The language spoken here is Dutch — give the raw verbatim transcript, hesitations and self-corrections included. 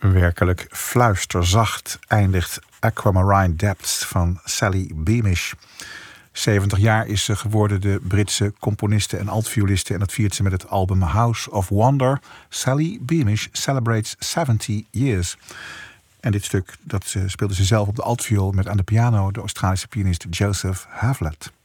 Werkelijk fluisterzacht eindigt Aquamarine Depths van Sally Beamish. zeventig jaar is ze geworden, de Britse componiste en altvioliste, en dat viert ze met het album House of Wonder. Sally Beamish celebrates seventy years. En dit stuk dat speelde ze zelf op de altviool met aan de piano de Australische pianist Joseph Havlett.